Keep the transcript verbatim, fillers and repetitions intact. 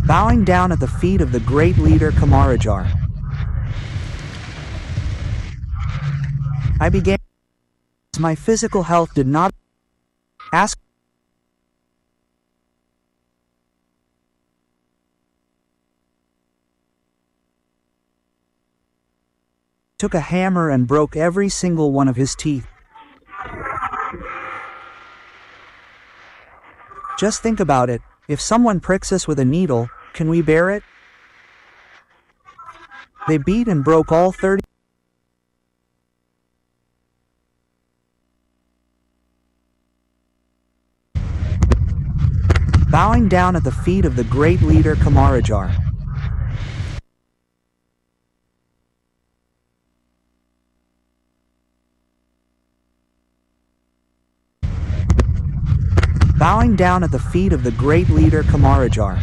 bowing down at the feet of the great leader Kamarajar. I began. My physical health did not ask. Took a hammer and broke every single one of his teeth. Just think about it. If someone pricks us with a needle, can we bear it? They beat and broke all thirty. Bowing down at the feet of the great leader Kamarajar. Bowing down at the feet of the great leader Kamarajar.